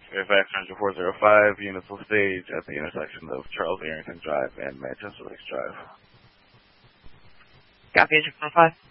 Fairfax Ranger 405, units will stage at the intersection of Charles Arrington Drive and Manchester Lakes Drive. Copy, Agent 405.